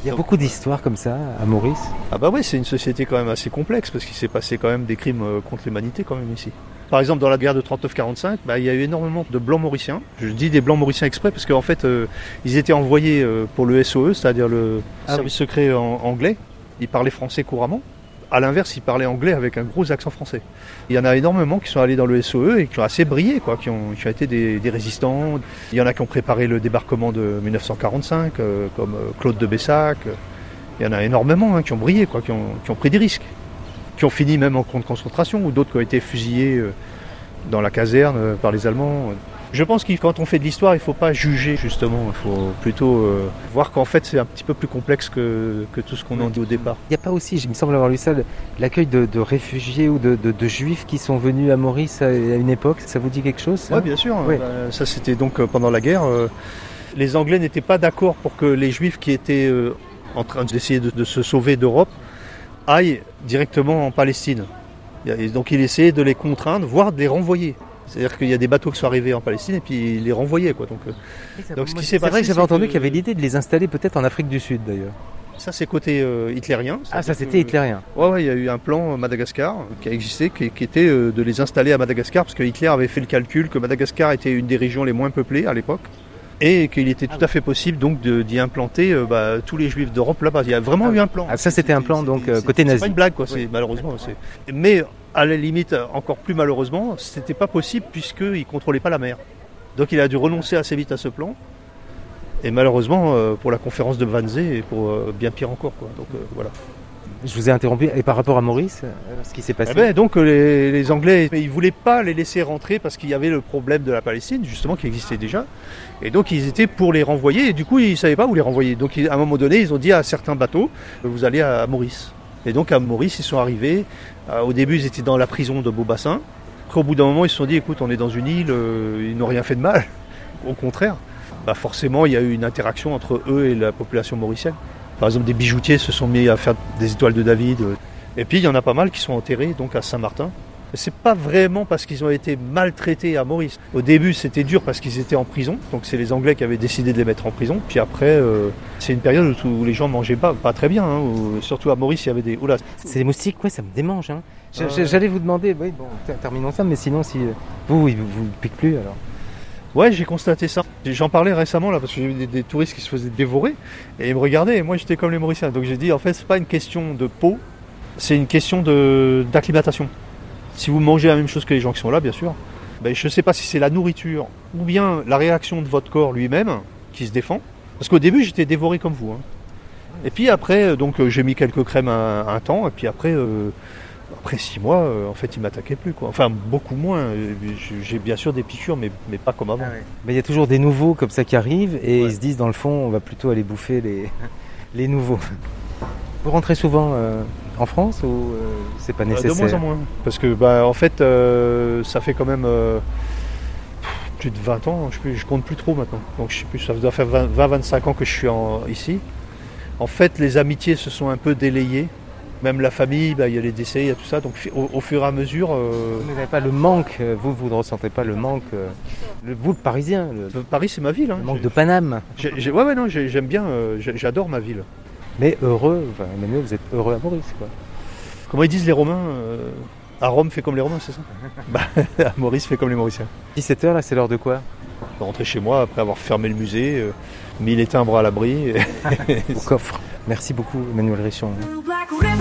Il y a beaucoup d'histoires comme ça à Maurice. Ah bah oui, c'est une société quand même assez complexe parce qu'il s'est passé quand même des crimes contre l'humanité quand même ici. Par exemple, dans la guerre de 39-45, il y a eu énormément de blancs mauriciens. Je dis des blancs mauriciens exprès parce qu'en fait, ils étaient envoyés pour le SOE, c'est-à-dire le service secret anglais. Ils parlaient français couramment. À l'inverse, ils parlaient anglais avec un gros accent français. Il y en a énormément qui sont allés dans le SOE et qui ont assez brillé, quoi, qui ont été des résistants. Il y en a qui ont préparé le débarquement de 1945, comme Claude de Bessac. Il y en a énormément qui ont brillé, quoi, qui ont pris des risques, qui ont fini même en camp de concentration, ou d'autres qui ont été fusillés dans la caserne par les Allemands. Je pense que quand on fait de l'histoire, il ne faut pas juger justement, il faut plutôt voir qu'en fait c'est un petit peu plus complexe que tout ce qu'on en dit au départ. Il n'y a pas aussi, il me semble avoir lu ça, l'accueil de réfugiés ou de juifs qui sont venus à Maurice à une époque, ça vous dit quelque chose ça ? Oui, bien sûr, Oui. Ça c'était donc pendant la guerre. Les Anglais n'étaient pas d'accord pour que les Juifs qui étaient en train d'essayer de se sauver d'Europe aillent directement en Palestine. Et donc il essayait de les contraindre, voire de les renvoyer. C'est-à-dire qu'il y a des bateaux qui sont arrivés en Palestine et puis ils les renvoyaient, quoi. Donc ce qui s'est passé, c'est vrai que j'avais entendu qu'il y avait l'idée de les installer peut-être en Afrique du Sud d'ailleurs. Ça c'est côté hitlérien. Ah, ça c'était hitlérien. Ouais, il y a eu un plan Madagascar qui a existé, qui était de les installer à Madagascar parce que Hitler avait fait le calcul que Madagascar était une des régions les moins peuplées à l'époque. Et qu'il était tout à fait possible donc d'y implanter tous les juifs d'Europe là-bas. Il y a vraiment eu un plan. Ah, ça c'était un plan donc côté nazi. C'est pas une blague, quoi. C'est, malheureusement. Mais à la limite, encore plus malheureusement, c'était pas possible puisqu'il ne contrôlait pas la mer. Donc il a dû renoncer assez vite à ce plan. Et malheureusement, pour la conférence de Wannsee, et pour bien pire encore, quoi. Donc voilà. Je vous ai interrompu. Et par rapport à Maurice, ce qui s'est passé donc les Anglais, ils ne voulaient pas les laisser rentrer parce qu'il y avait le problème de la Palestine, justement, qui existait déjà. Et donc ils étaient pour les renvoyer. Et du coup, ils ne savaient pas où les renvoyer. Donc à un moment donné, ils ont dit à certains bateaux, vous allez à Maurice. Et donc à Maurice, ils sont arrivés. Au début, ils étaient dans la prison de Beaubassin. Après, au bout d'un moment, ils se sont dit, écoute, on est dans une île, ils n'ont rien fait de mal. Au contraire. Forcément, il y a eu une interaction entre eux et la population mauricienne. Par exemple, des bijoutiers se sont mis à faire des étoiles de David. Et puis, il y en a pas mal qui sont enterrés donc à Saint-Martin. C'est pas vraiment parce qu'ils ont été maltraités à Maurice. Au début, c'était dur parce qu'ils étaient en prison. Donc, c'est les Anglais qui avaient décidé de les mettre en prison. Puis après, c'est une période où les gens mangeaient pas très bien. Surtout à Maurice, il y avait des... Oula. C'est des moustiques, ouais, ça me démange. Hein. J'allais vous demander, oui, bon, terminons ça, mais sinon, si vous piquez plus, alors. Ouais, j'ai constaté ça. J'en parlais récemment là parce que j'ai vu des touristes qui se faisaient dévorer et ils me regardaient et moi j'étais comme les Mauriciens. Donc j'ai dit en fait c'est pas une question de peau, c'est une question d'acclimatation. Si vous mangez la même chose que les gens qui sont là, bien sûr, je sais pas si c'est la nourriture ou bien la réaction de votre corps lui-même qui se défend. Parce qu'au début j'étais dévoré comme vous. Et puis après donc j'ai mis quelques crèmes un temps et puis après 6 mois, en fait, ils m'attaquaient plus, quoi. Enfin, beaucoup moins. J'ai bien sûr des piqûres, mais pas comme avant. Mais il y a toujours des nouveaux comme ça qui arrivent et ils se disent, dans le fond, on va plutôt aller bouffer les nouveaux. Vous rentrez souvent en France ou c'est pas nécessaire ? De moins en moins. Parce que, en fait, ça fait quand même plus de 20 ans. Je compte plus trop maintenant. Donc, je sais plus, ça doit faire 20-25 ans que je suis ici. En fait, les amitiés se sont un peu délayées. Même la famille, il y a les décès, il y a tout ça. Donc au fur et à mesure... Vous n'avez pas le manque, vous ne ressentez pas le manque, vous le Parisien. Paris, c'est ma ville. Le manque de Paname. Non, j'aime bien, j'adore ma ville. Mais heureux, Emmanuel, vous êtes heureux à Maurice, quoi. Comment ils disent les Romains à Rome fait comme les Romains, c'est ça? À Maurice fait comme les Mauriciens. 17h, là, c'est l'heure de quoi? Je vais rentrer chez moi après avoir fermé le musée, mis les timbres à l'abri. Au coffre. Merci beaucoup, Emmanuel Richon.